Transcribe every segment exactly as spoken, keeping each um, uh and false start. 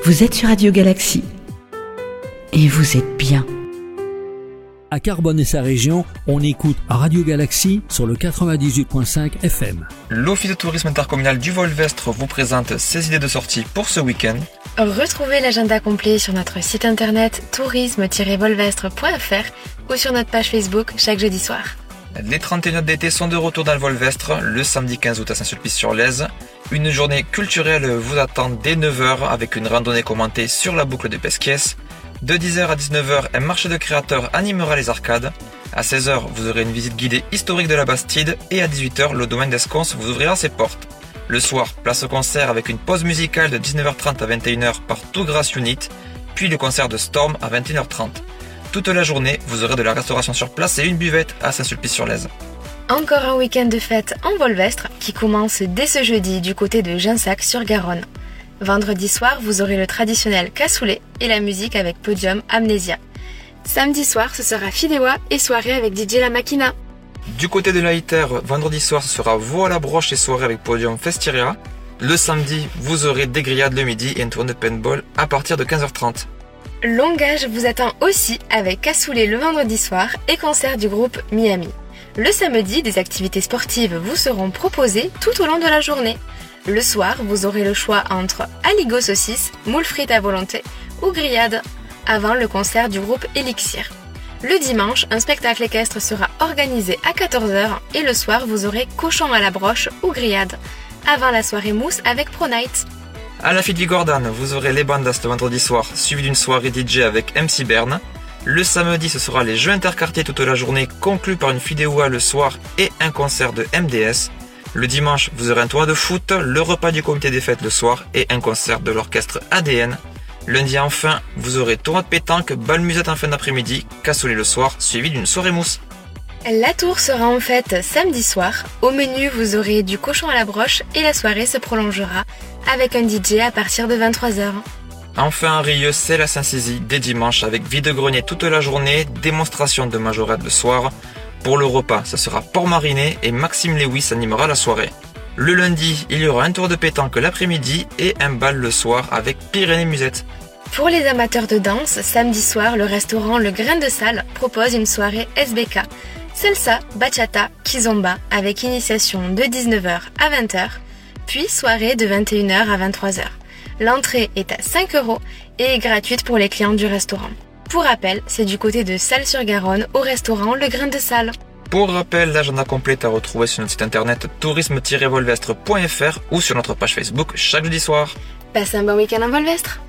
Vous êtes sur Radio Galaxie. Et vous êtes bien. À Carbone et sa région, on écoute Radio Galaxie sur le quatre-vingt-dix-huit virgule cinq F M. L'Office de tourisme intercommunal du Volvestre vous présente ses idées de sortie pour ce week-end. Retrouvez l'agenda complet sur notre site internet tourisme tiret volvestre point f r ou sur notre page Facebook chaque jeudi soir. Les trente et un d'été sont de retour dans le Volvestre le samedi quinze août à Saint-Sulpice-sur-Lèze. Une journée culturelle vous attend dès neuf heures avec une randonnée commentée sur la boucle de Pesquiès. De dix heures à dix-neuf heures, un marché de créateurs animera les arcades. À seize heures, vous aurez une visite guidée historique de la Bastide et à dix-huit heures, le domaine d'Escons vous ouvrira ses portes. Le soir, place au concert avec une pause musicale de dix-neuf heures trente à vingt et une heures par Tout Grâce Unit, puis le concert de Storm à vingt et une heures trente. Toute la journée, vous aurez de la restauration sur place et une buvette à Saint-Sulpice-sur-Lèze. Encore un week-end de fête en Volvestre qui commence dès ce jeudi du côté de Ginsac-sur-Garonne. Vendredi soir, vous aurez le traditionnel cassoulet et la musique avec Podium Amnésia. Samedi soir, ce sera Fidéwa et soirée avec D J La Machina. Du côté de la Iter, vendredi soir, ce sera Veau à la broche et soirée avec Podium Festiria. Le samedi, vous aurez des grillades le midi et un tournoi de paintball à partir de quinze heures trente. Longage vous attend aussi avec cassoulet le vendredi soir et concert du groupe Miami. Le samedi, des activités sportives vous seront proposées tout au long de la journée. Le soir, vous aurez le choix entre aligot saucisse, moules frites à volonté ou grillades, avant le concert du groupe Elixir. Le dimanche, un spectacle équestre sera organisé à quatorze heures et le soir, vous aurez cochon à la broche ou grillade, avant la soirée mousse avec Pro Night. À la Fille Gordon, vous aurez les bandas le vendredi soir, suivi d'une soirée D J avec M C Berne. Le samedi, ce sera les jeux interquartiers toute la journée, conclus par une Fidéwa le soir et un concert de M D S. Le dimanche, vous aurez un tournoi de foot, le repas du comité des fêtes le soir et un concert de l'orchestre A D N. Lundi enfin, vous aurez tournoi de pétanque, bal musette en fin d'après-midi, cassoulet le soir, suivi d'une soirée mousse. La tour sera en fête samedi soir. Au menu, vous aurez du cochon à la broche et la soirée se prolongera avec un D J à partir de vingt-trois heures. Enfin à Rieux, c'est la Saint-Cézie dès dimanche avec vide-grenier toute la journée, démonstration de majorette le soir. Pour le repas, ce sera porc mariné et Maxime Lewis animera la soirée. Le lundi, il y aura un tour de pétanque l'après-midi et un bal le soir avec Pyrénées Musette. Pour les amateurs de danse, samedi soir, le restaurant Le Grain de Salle propose une soirée S B K, salsa, bachata, kizomba avec initiation de dix-neuf heures à vingt heures, puis soirée de vingt et une heures à vingt-trois heures. L'entrée est à cinq euros et est gratuite pour les clients du restaurant. Pour rappel, c'est du côté de Salles-sur-Garonne au restaurant Le Grain de Salle. Pour rappel, l'agenda complet est à retrouver sur notre site internet tourisme tiret volvestre point f r ou sur notre page Facebook chaque jeudi soir. Passez un bon week-end en Volvestre.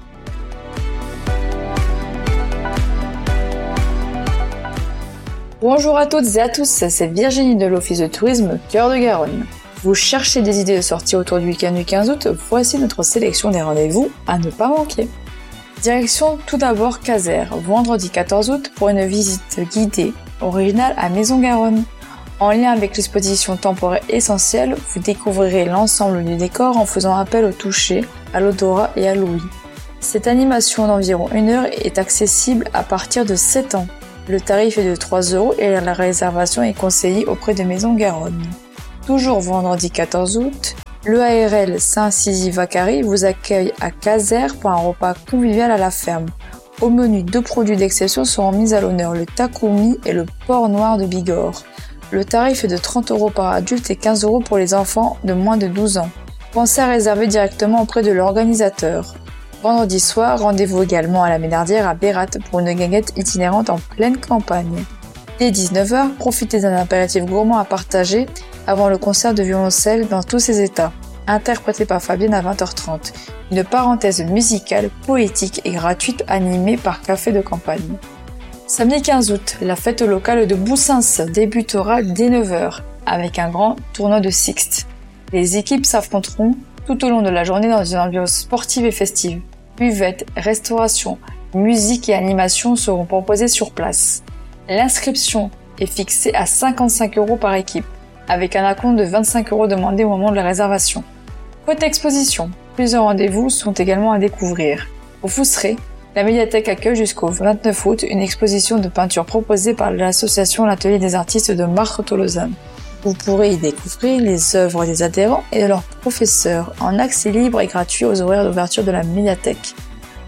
Bonjour à toutes et à tous, c'est Virginie de l'Office de tourisme Cœur de Garonne. Vous cherchez des idées de sortie autour du week-end du quinze août, voici notre sélection des rendez-vous à ne pas manquer. Direction tout d'abord Caser, vendredi quatorze août pour une visite guidée originale à Maison-Garonne. En lien avec l'exposition temporaire essentielle, vous découvrirez l'ensemble du décor en faisant appel au toucher, à l'odorat et à l'ouïe. Cette animation d'environ une heure est accessible à partir de sept ans. Le tarif est de trois euros et la réservation est conseillée auprès de Maison-Garonne. Toujours vendredi quatorze août, le A R L Saint-Sizy-Vacary vous accueille à Caser pour un repas convivial à la ferme. Au menu, deux produits d'exception seront mis à l'honneur, le takumi et le porc noir de Bigorre. Le tarif est de trente euros par adulte et quinze euros pour les enfants de moins de douze ans. Pensez à réserver directement auprès de l'organisateur. Vendredi soir, rendez-vous également à la Ménardière à Bérat pour une guinguette itinérante en pleine campagne. Dès dix-neuf heures, profitez d'un apéritif gourmand à partager avant le concert de violoncelle dans tous ses états, interprété par Fabienne à vingt heures trente. Une parenthèse musicale, poétique et gratuite animée par Café de Campagne. Samedi quinze août, la fête locale de Boussins débutera dès neuf heures avec un grand tournoi de Sixte. Les équipes s'affronteront tout au long de la journée dans une ambiance sportive et festive. Buvette, restauration, musique et animation seront proposées sur place. L'inscription est fixée à cinquante-cinq euros par équipe, avec un acompte de vingt-cinq euros demandé au moment de la réservation. Côté exposition, plusieurs rendez-vous sont également à découvrir. Au Fousseret, la médiathèque accueille jusqu'au vingt-neuf août une exposition de peinture proposée par l'association L'Atelier des artistes de Martres-Tolosane. Vous pourrez y découvrir les œuvres des adhérents et de leurs professeurs en accès libre et gratuit aux horaires d'ouverture de la médiathèque.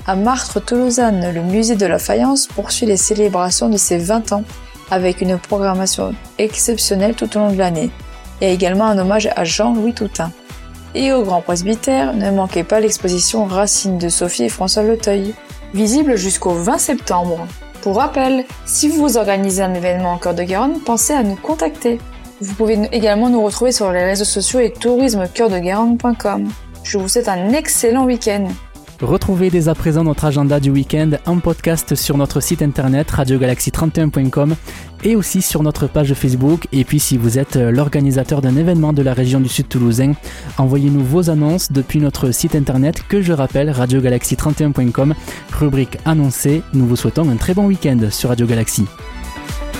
À Martres-Toulousanne, le musée de la Faïence poursuit les célébrations de ses vingt ans avec une programmation exceptionnelle tout au long de l'année. Il y a également un hommage à Jean-Louis Toutain. Et au Grand Presbytère, ne manquez pas l'exposition Racines de Sophie et François Leteuil, visible jusqu'au vingt septembre. Pour rappel, si vous organisez un événement en Cœur de Garonne, pensez à nous contacter. Vous pouvez également nous retrouver sur les réseaux sociaux et tourisme cœur de garonne point com. Je vous souhaite un excellent week-end. Retrouvez dès à présent notre agenda du week-end en podcast sur notre site internet radio galaxy trente et un point com et aussi sur notre page Facebook. Et puis si vous êtes l'organisateur d'un événement de la région du Sud Toulousain, envoyez-nous vos annonces depuis notre site internet que je rappelle radio galaxy trente et un point com, rubrique annoncée. Nous vous souhaitons un très bon week-end sur Radio Galaxy.